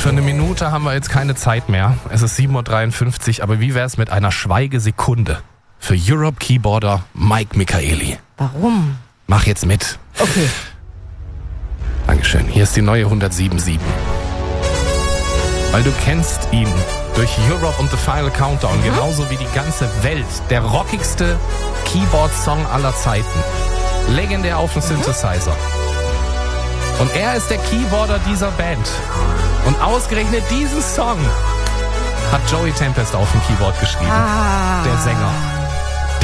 Für eine Minute haben wir jetzt keine Zeit mehr. Es ist 7:53 Uhr, aber wie wäre es mit einer Schweigesekunde für Europe-Keyboarder Mike Michaeli? Warum? Mach jetzt mit. Okay. Dankeschön. Hier ist die neue 107.7. Weil du kennst ihn durch Europe und The Final Countdown, genauso wie die ganze Welt. Der rockigste Keyboard-Song aller Zeiten. Legendär auf dem Synthesizer. Und er ist der Keyboarder dieser Band. Und ausgerechnet diesen Song hat Joey Tempest auf dem Keyboard geschrieben. Der Sänger.